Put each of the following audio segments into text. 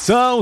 São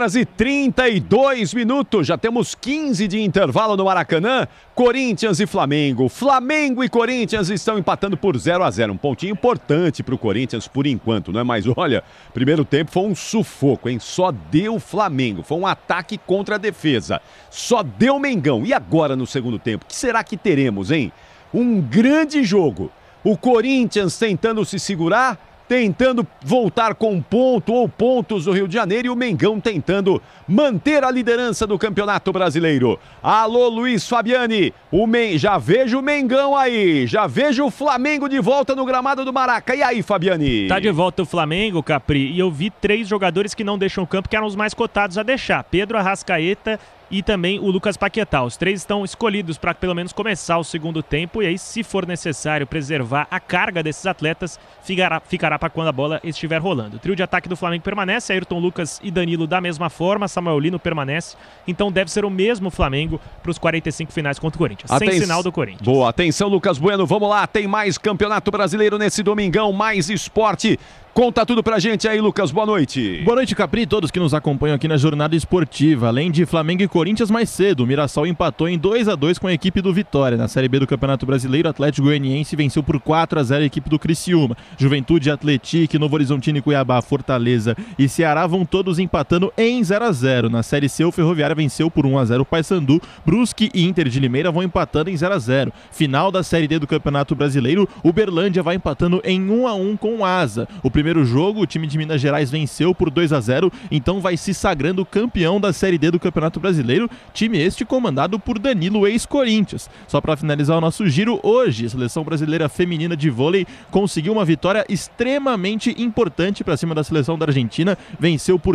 6h32, já temos 15 de intervalo no Maracanã. Corinthians e Flamengo. Flamengo e Corinthians estão empatando por 0-0. Um pontinho importante para o Corinthians por enquanto, não é? Mas olha, primeiro tempo foi um sufoco, hein? Só deu Flamengo, foi um ataque contra a defesa. Só deu Mengão. E agora no segundo tempo? O que será que teremos, hein? Um grande jogo. O Corinthians tentando se segurar, tentando voltar com um ponto ou pontos do Rio de Janeiro, e o Mengão tentando manter a liderança do Campeonato Brasileiro. Alô, Luiz Fabiani, já vejo o Mengão aí, já vejo o Flamengo de volta no gramado do Maraca. E aí, Fabiani? Tá de volta o Flamengo, Capri, e eu vi 3 jogadores que não deixam o campo, que eram os mais cotados a deixar: Pedro Arrascaeta e também o Lucas Paquetá. Os 3 estão escolhidos para pelo menos começar o segundo tempo, e aí, se for necessário preservar a carga desses atletas, ficará para quando a bola estiver rolando. O trio de ataque do Flamengo permanece: Ayrton Lucas e Danilo da mesma forma, Samuel Lino permanece, então deve ser o mesmo Flamengo para os 45 finais contra o Corinthians, sem sinal do Corinthians. Boa, atenção Lucas Bueno, vamos lá, tem mais Campeonato Brasileiro nesse domingão, mais esporte. Conta tudo pra gente aí, Lucas, boa noite. Boa noite, Capri, todos que nos acompanham aqui na jornada esportiva. Além de Flamengo e Corinthians mais cedo, o Mirassol empatou em 2-2 com a equipe do Vitória. Na Série B do Campeonato Brasileiro, o Atlético Goianiense venceu por 4-0 a equipe do Criciúma. Juventude, Atlético, Novo Horizontino e Cuiabá, Fortaleza e Ceará vão todos empatando em 0-0. Na Série C, o Ferroviária venceu por 1-0 o Paysandu. Brusque e Inter de Limeira vão empatando em 0-0. Final da Série D do Campeonato Brasileiro, Uberlândia vai empatando em 1-1 com o Asa. O primeiro jogo, o time de Minas Gerais venceu por 2-0, então vai se sagrando campeão da Série D do Campeonato Brasileiro, time este comandado por Danilo, ex-Corinthians. Só para finalizar o nosso giro, hoje a Seleção Brasileira Feminina de Vôlei conseguiu uma vitória extremamente importante para cima da seleção da Argentina, venceu por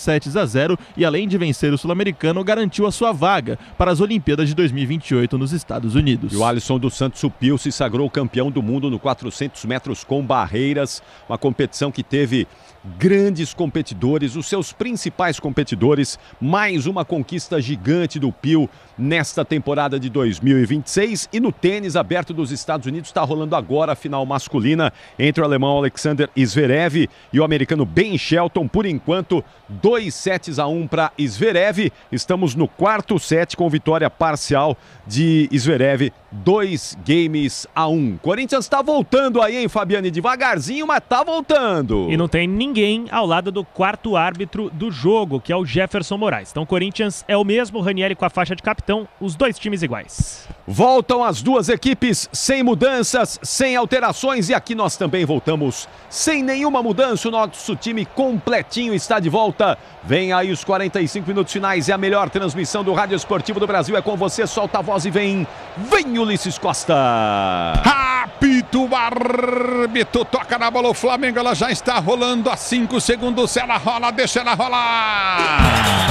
3-0 e, além de vencer o Sul-Americano, garantiu a sua vaga para as Olimpíadas de 2028 nos Estados Unidos. E o Alisson dos Santos Supil se sagrou campeão do mundo no 400 metros com barreiras, uma competição que teve grandes competidores, os seus principais competidores, mais uma conquista gigante do Pio nesta temporada de 2026. E no tênis aberto dos Estados Unidos está rolando agora a final masculina entre o alemão Alexander Zverev e o americano Ben Shelton. Por enquanto, 2-1 para Zverev. Estamos no 4º set com vitória parcial de Zverev, 2-1. Corinthians está voltando aí, hein, Fabiane? Devagarzinho, mas tá voltando. E não tem ninguém ao lado do 4º árbitro do jogo, que é o Jefferson Moraes. Então, Corinthians é o mesmo, Ranieri com a faixa de capitão, os 2 times iguais. Voltam as 2 equipes sem mudanças, sem alterações, e aqui nós também voltamos sem nenhuma mudança. O nosso time completinho está de volta. Vem aí os 45 minutos finais, é a melhor transmissão do Rádio Esportivo do Brasil. É com você, solta a voz e vem Ulisses Costa. Apito o árbitro, toca na bola o Flamengo, ela já está rolando há 5 segundos, ela rola, deixa ela rolar.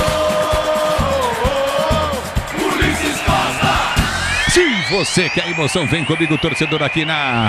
Ulisses Costa. Se você quer emoção, vem comigo, torcedor, aqui na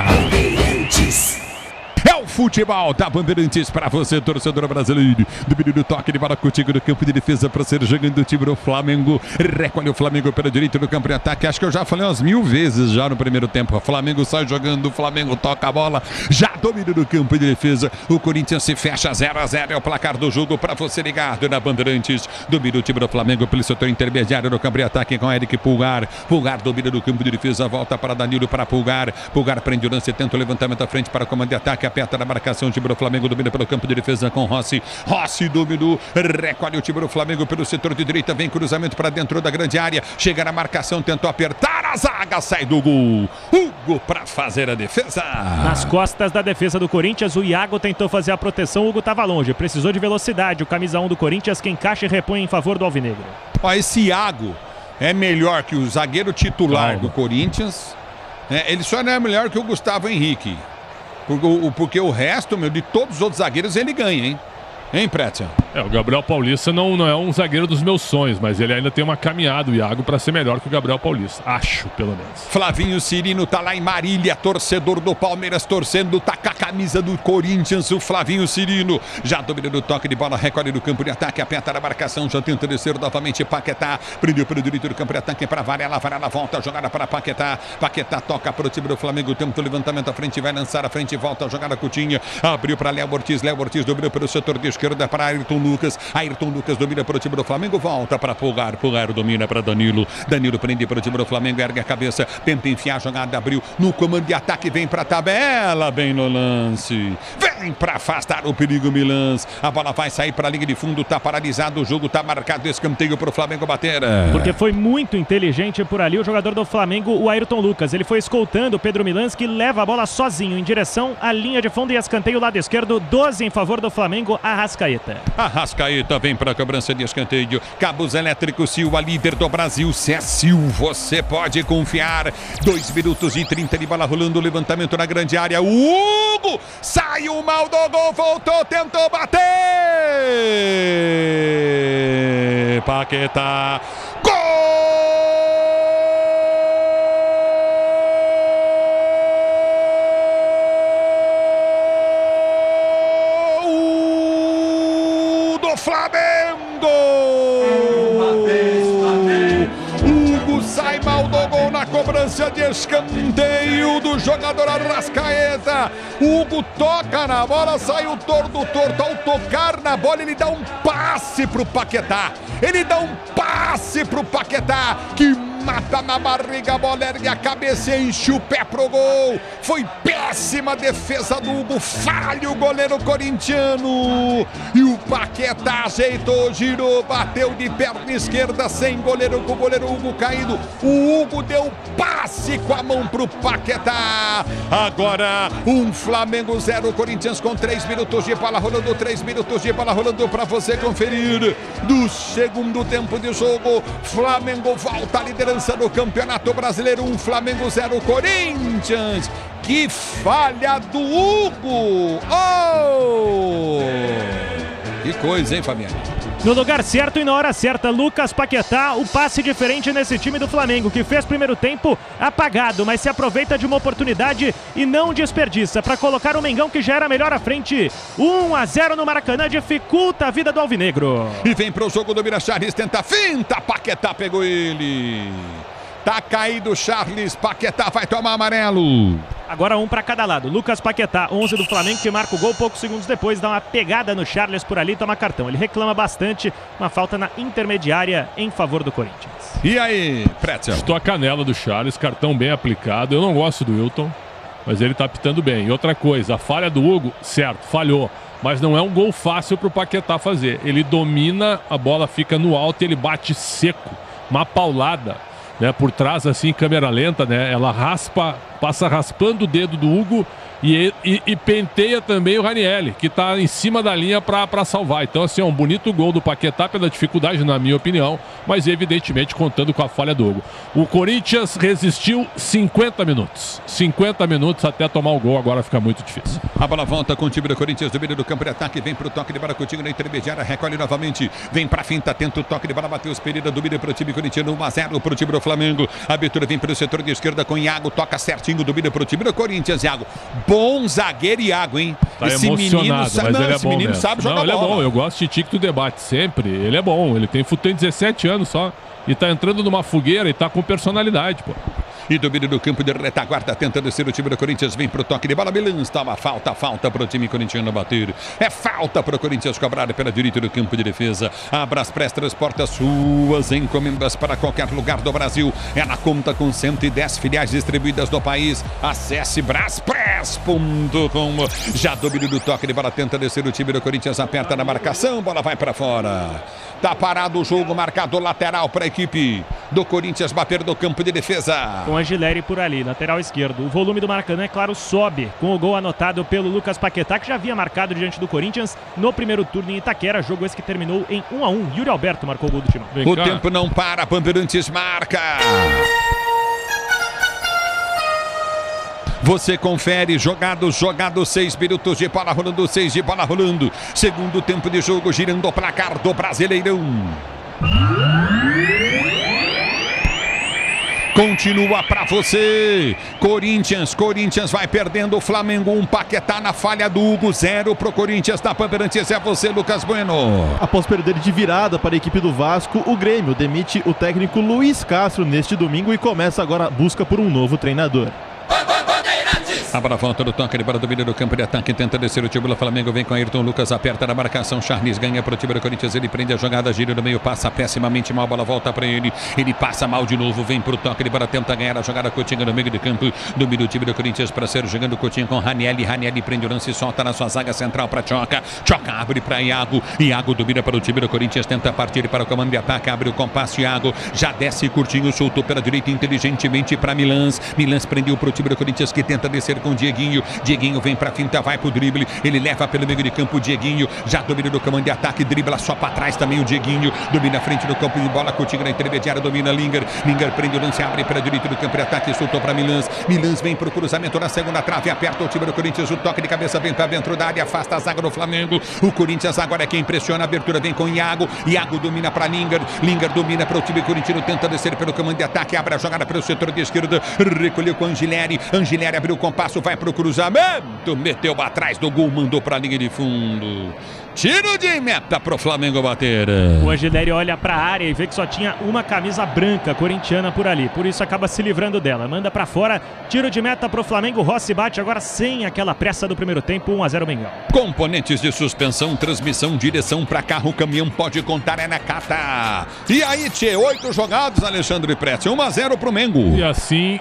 É o futebol da Bandeirantes para você, torcedor brasileiro. Do toque de bola contigo no campo de defesa para ser jogando o time do Flamengo. Recolhe o Flamengo pela direita no campo de ataque. Acho que eu já falei umas 1000 vezes já no primeiro tempo. O Flamengo sai jogando, o Flamengo toca a bola, já domina no campo de defesa. O Corinthians se fecha 0-0. É o placar do jogo para você ligado na Bandeirantes. Domina o time do Flamengo pelo setor intermediário no campo de ataque com Eric Pulgar. Pulgar domina no campo de defesa, volta para Danilo, para Pulgar. Pulgar prende o lance, tenta o levantamento à frente para o comando de ataque. Aperta na marcação, o time do Flamengo domina pelo campo de defesa com Rossi. Rossi dominou, recolhe o time do Flamengo pelo setor de direita, vem cruzamento para dentro da grande área, chega na marcação, tentou apertar a zaga, sai do gol. Hugo para fazer a defesa. Nas costas da defesa do Corinthians, o Iago tentou fazer a proteção, o Hugo estava longe, precisou de velocidade. O camisa 1 do Corinthians que encaixa e repõe em favor do Alvinegro. Ó, esse Iago é melhor que o zagueiro titular do Corinthians. Ele só não é melhor que o Gustavo Henrique. Porque o resto, de todos os outros zagueiros, ele ganha, hein? Hein, Prétia? O Gabriel Paulista não é um zagueiro dos meus sonhos, mas ele ainda tem uma caminhada, o Iago, para ser melhor que o Gabriel Paulista. Acho, pelo menos. Flavinho Cirino tá lá em Marília, torcedor do Palmeiras, torcendo, tá com a camisa do Corinthians, o Flavinho Cirino. Já domina no toque de bola, recolhe no campo de ataque, aperta na marcação, já tenta descer novamente Paquetá. Prendeu pelo direito do campo de ataque para Varela, Varela volta a jogada para Paquetá. Paquetá toca para o time do Flamengo, tenta o levantamento à frente, vai lançar à frente, volta a jogada Coutinho. Abriu para Léo Ortiz dominou pelo setor de esquerda para Ayrton Lucas. Ayrton Lucas domina para o time do Flamengo, volta para Pulgar. Pulgar domina para Danilo. Danilo prende para o time do Flamengo, ergue a cabeça, tenta enfiar a jogada, abriu no comando de ataque, vem para a tabela, bem no lance. Vem para afastar o perigo Milans. A bola vai sair para a linha de fundo, tá paralisado o jogo, tá marcado escanteio para o Flamengo bater. Porque foi muito inteligente por ali o jogador do Flamengo, o Ayrton Lucas. Ele foi escoltando o Pedro Milans, que leva a bola sozinho em direção à linha de fundo e escanteio lado esquerdo, 12 em favor do Flamengo, Arrascaeta. Arrascaeta vem para a cobrança de escanteio. Cabos elétricos Sil, a líder do Brasil. Se é Sil, você pode confiar. 2 minutos e 30 de bola rolando, levantamento na grande área. O Hugo saiu mal do gol, voltou, tentou bater. Paquetá. Gol! Flamengo! Hugo sai mal do gol na cobrança de escanteio do jogador Arrascaeta. Hugo toca na bola, saiu torto. Ao tocar na bola, ele dá um passe pro Paquetá. Que mata na barriga, a bola ergue a cabeça e enche o pé pro gol. Foi péssima defesa do Hugo, falha o goleiro corintiano. E o Paquetá ajeitou, girou, bateu de perna esquerda sem goleiro, com o goleiro Hugo caído. O Hugo deu passe com a mão pro Paquetá. Agora, Flamengo 0, Corinthians com 3 minutos de bola rolando, 3 minutos de bola rolando para você conferir. Do segundo tempo de jogo, Flamengo volta a liderança no Campeonato Brasileiro, Flamengo 0, Corinthians. Que falha do Hugo! Oh! Que coisa, hein, Fabiano? No lugar certo e na hora certa, Lucas Paquetá, o passe diferente nesse time do Flamengo, que fez primeiro tempo apagado, mas se aproveita de uma oportunidade e não desperdiça para colocar o Mengão, que já era melhor à frente. 1-0 no Maracanã, dificulta a vida do alvinegro. E vem pro jogo do Charles, tenta finta, Paquetá pegou ele. Tá caído Charles, Paquetá vai tomar amarelo. Agora um para cada lado. Lucas Paquetá, 11 do Flamengo, que marca o gol poucos segundos depois, dá uma pegada no Charles por ali e toma cartão. Ele reclama bastante, uma falta na intermediária em favor do Corinthians. E aí, Pretzel? Estou a canela do Charles, cartão bem aplicado. Eu não gosto do Wilton, mas ele tá apitando bem. E outra coisa, a falha do Hugo, certo, falhou. Mas não é um gol fácil pro Paquetá fazer. Ele domina, a bola fica no alto e ele bate seco. Uma paulada, né, por trás assim, câmera lenta, né? Ela raspa, passa raspando o dedo do Hugo e penteia também o Ranieri, que está em cima da linha para salvar. Então, assim, é um bonito gol do Paquetá pela dificuldade, na minha opinião, mas evidentemente contando com a falha do Hugo. O Corinthians resistiu 50 minutos. 50 minutos até tomar o gol, agora fica muito difícil. A bola volta com o time do Corinthians, domínio do campo de ataque, vem pro toque de bola contigo na intermediária, recolhe novamente, vem pra finta, tenta o toque de bola, bateu os Pereira, domínio pro time corintiano, 1-0 pro time do Flamengo. A abertura vem pelo setor de esquerda com Iago, toca certinho, domínio pro time do Corinthians, Iago. Bom zagueiro Iago, hein? Tá esse emocionado, sabe, mas ele é esse bom menino mesmo. sabe jogar ele bola. É bom, eu gosto de Tico do debate sempre. Ele é bom, ele tem 17 anos só e tá entrando numa fogueira e tá com personalidade, pô. E domínio do campo de retaguarda, tentando ser o time do Corinthians, vem pro toque de bola, Milans toma falta pro time corintiano bater. É falta pro Corinthians cobrada pela direita do campo de defesa. A Braspress transporta suas encomendas para qualquer lugar do Brasil. Ela conta com 110 filiais distribuídas no país. Acesse braspress.com. Já domínio do toque de bola, tenta descer o time do Corinthians, aperta na marcação, bola vai para fora. Tá parado o jogo, marcado lateral para a equipe do Corinthians bater do campo de defesa. Com Angileri por ali, lateral esquerdo. O volume do Maracanã, é claro, sobe com o gol anotado pelo Lucas Paquetá, que já havia marcado diante do Corinthians no primeiro turno em Itaquera. Jogo esse que terminou em 1-1. Yuri Alberto marcou o gol do time. O tempo não para, Bandeirantes marca. Você confere, jogado 6 minutos de bola rolando, 6 de bola rolando. Segundo tempo de jogo, girando o placar do Brasileirão. Continua pra você. Corinthians vai perdendo o Flamengo. Paquetá na falha do Hugo, 0 pro Corinthians. Na Bandeirantes é você, Lucas Bueno. Após perder de virada para a equipe do Vasco, o Grêmio demite o técnico Luiz Castro neste domingo e começa agora a busca por um novo treinador. Para a volta do toque de bola, domínio do campo de ataque, tenta descer o Tibula. Flamengo vem com Ayrton Lucas, aperta na marcação. Charles ganha para o time do Corinthians, ele prende a jogada, gira no meio, passa pessimamente mal, a bola volta para ele. Ele passa mal de novo, vem para o toque de bola, tenta ganhar a jogada. Coutinho no meio de campo, domínio do time do Corinthians para ser jogando Coutinho com Ranieri. Ranieri prende o lance, solta na sua zaga central para Tchoca. Tchoca abre para Iago. Iago domina para o time do Corinthians, tenta partir para o comando de ataque, abre o compasso. Iago já desce curtinho, soltou pela direita inteligentemente para Milans. Milans prendeu para o time do Corinthians que tenta descer com Dieguinho. Dieguinho vem para a finta, vai para o drible. Ele leva pelo meio de campo. Dieguinho já domina do comando de ataque, dribla só para trás também o Dieguinho. Domina a frente do campo de bola. Coutinho na intermediária, domina Linger. Linger prende o lance, abre para a direita do campo de ataque, soltou para Milans. Milans vem para o cruzamento na segunda trave, aperta o time do Corinthians. O toque de cabeça vem para dentro da área, afasta a zaga do Flamengo. O Corinthians agora é quem pressiona. A abertura vem com Iago. Iago domina para Linger. Linger domina para o time corintiano, tenta descer pelo comando de ataque, abre a jogada para o setor de esquerda. Recolheu com Angileri. Angileri abriu o compasso, vai para o cruzamento, meteu atrás do gol, mandou para a linha de fundo. Tiro de meta para o Flamengo bater. O Angileri olha para a área e vê que só tinha uma camisa branca corintiana por ali, por isso acaba se livrando dela. Manda para fora, tiro de meta para o Flamengo. Rossi bate agora sem aquela pressa do primeiro tempo. 1-0 Mengão. Componentes de suspensão, transmissão, direção para carro, caminhão, pode contar, é na Cata. E aí, tchê, 8 jogados, Alexandre Pretzel, 1-0 para o Mengo. E assim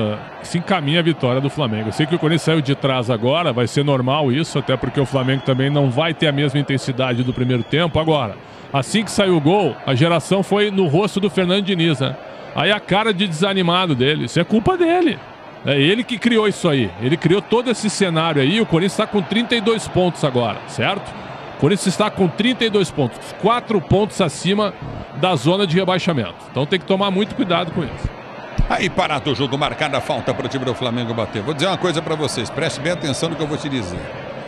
se encaminha a vitória do Flamengo. Eu sei que o Corinthians saiu de trás agora, vai ser normal isso, até porque o Flamengo também não vai ter a mesma intensidade do primeiro tempo. Agora, assim que saiu o gol, a geração foi no rosto do Fernando Diniz, né? Aí a cara de desanimado dele, isso é culpa dele. É ele que criou isso aí. Ele criou todo esse cenário aí. O Corinthians está com 32 pontos agora, certo? O Corinthians está com 32 pontos, 4 pontos acima da zona de rebaixamento. Então tem que tomar muito cuidado com isso. Aí parado o jogo, marcada a falta para o time do Flamengo bater. Vou dizer uma coisa para vocês, preste bem atenção no que eu vou te dizer.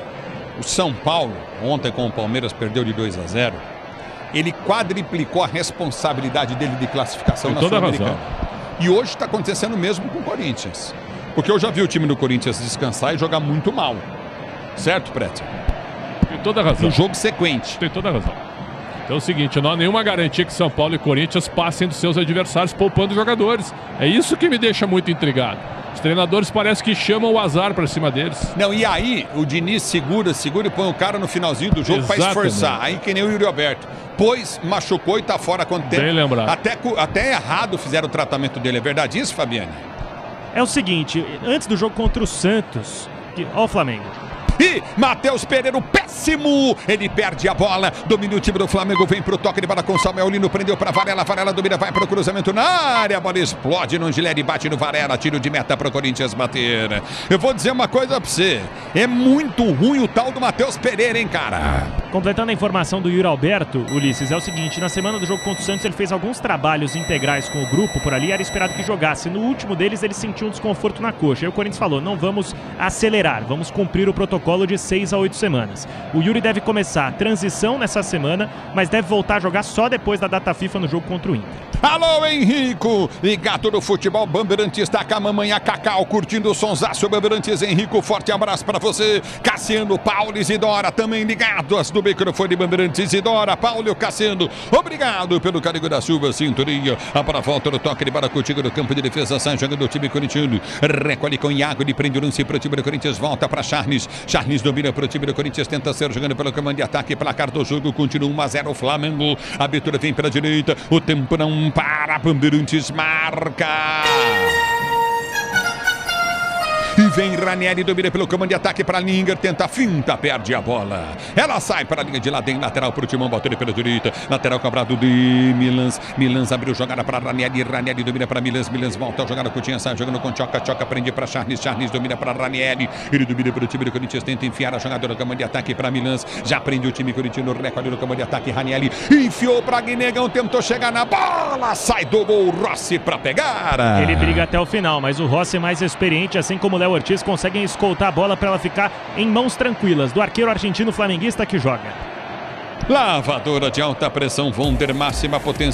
O São Paulo, ontem com o Palmeiras, perdeu de 2-0. Ele quadriplicou a responsabilidade dele de classificação na Sul-Americana. E hoje está acontecendo o mesmo com o Corinthians. Porque eu já vi o time do Corinthians descansar e jogar muito mal. Certo, Pretzel? Tem toda a razão. No jogo sequente. Tem toda a razão. Então é o seguinte, não há nenhuma garantia que São Paulo e Corinthians passem dos seus adversários poupando jogadores. É isso que me deixa muito intrigado. Os treinadores parece que chamam o azar para cima deles. Não, e aí o Diniz segura e põe o cara no finalzinho do jogo para esforçar. Aí que nem o Yuri Alberto. Pois, machucou e tá fora há quanto tempo. Bem lembrado. Até errado fizeram o tratamento dele. É verdade isso, Fabiane? É o seguinte, antes do jogo contra o Santos, ó o Flamengo. E Matheus Pereira, o péssimo, ele perde a bola, domina o time do Flamengo, vem pro toque de bola com Samuel Lino, prendeu para Varela, Varela domina, vai pro cruzamento na área, a bola explode no Angileri, bate no Varela, tiro de meta pro Corinthians bater. Eu vou dizer uma coisa pra você, é muito ruim o tal do Matheus Pereira, hein, cara? Completando a informação do Yuri Alberto, Ulisses, é o seguinte, na semana do jogo contra o Santos ele fez alguns trabalhos integrais com o grupo por ali, era esperado que jogasse. No último deles ele sentiu um desconforto na coxa, aí o Corinthians falou, não vamos acelerar, vamos cumprir o protocolo de 6 a 8 semanas. O Yuri deve começar a transição nessa semana, mas deve voltar a jogar só depois da data FIFA no jogo contra o Inter. Alô, Henrico, ligado no futebol Bandeirantes, tá com a mamãe a Cacau, curtindo o sonsaço Bandeirantes. Henrico, forte abraço pra você. Cassiano, Paulo e Isidora, também ligados do microfone Bandeirantes. Isidora, Paulo e Cassiano, obrigado pelo carinho da chuva, cinturinha. A para volta do toque de bola contigo no campo de defesa, sai jogando o time corintiano. Recolhe com Iago, ele prende o lance pro time do Corinthians, volta pra Charles. Charles domina pro time do Corinthians, tenta ser jogando pelo comando de ataque, placar do jogo, continua 1-0 Flamengo. A abertura vem pela direita, o tempo não para, Bandeirantes marca. E vem Ranieri, domina pelo comando de ataque para Linger, tenta a finta, perde a bola. Ela sai para a linha de lado em lateral para o Timão, bateu pela direita. Lateral cobrado de Milans. Milans abriu jogada para Ranieri. Ranieri domina para Milans. Milans volta a jogada com o Coutinho, sai jogando com Tchoca. Tchoca prende para Charles. Charles domina para Ranieri. Ele domina para o time do Corinthians, tenta enfiar a jogada no comando de ataque para Milans. Já prende o time corintiano, recolhe no comando de ataque. Ranieri enfiou para Guinegão, tentou chegar na bola. Sai do gol, Rossi para pegar. Ele briga até o final, mas o Rossi é mais experiente, assim como o Léo Ortiz, conseguem escoltar a bola para ela ficar em mãos tranquilas do arqueiro argentino flamenguista que joga. Lavadora de alta pressão Wonder, máxima potência.